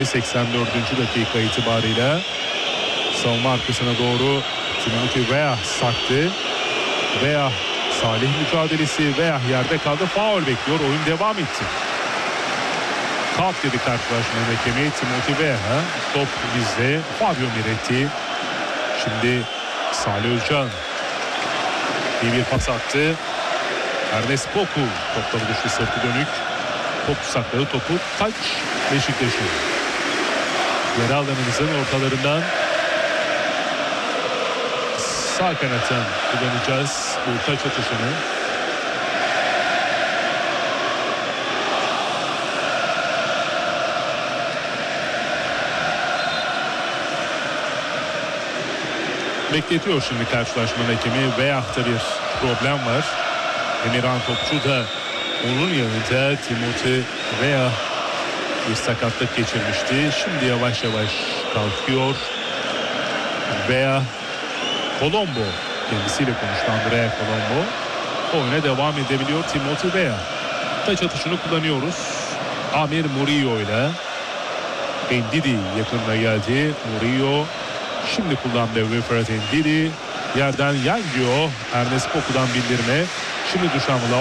84. dakika itibariyle savunma arkasına doğru Timothy Weah sarktı. Weah Salih mücadelesi, Weah yerde kaldı, faul bekliyor, oyun devam etti. Kalk dedi karşılaşmanın hakemi Timothy Weah'a. Top bizde, Fabio Miretti. Şimdi Salih Özcan iyi bir pas attı. Ernest Poku topla buluştu, sırtı dönük. Poku sakladı topu, taç Beşiktaş'ın. Yer alanımızın ortalarından sağ kanattan kullanacağız bu taç atışını. Bekletiyor şimdi karşılaşmanın hakemi. Veyah'ta bir problem var. Emirhan Topçu da onun yanında Timothy Weah bir sakatlık geçirmişti. Şimdi yavaş yavaş kalkıyor. Weah, Colombo kendisiyle konuştu, Andrea Colombo. Oyuna devam edebiliyor Timothy Weah. Taç atışını kullanıyoruz. Amir Murillo ile Ndidi yakınına geldi. Murillo şimdi kullandı Wilfred Ndidi. Yerden Yangio, Ernest Poku'dan bildirme. Şimdi Dušan Vlahović.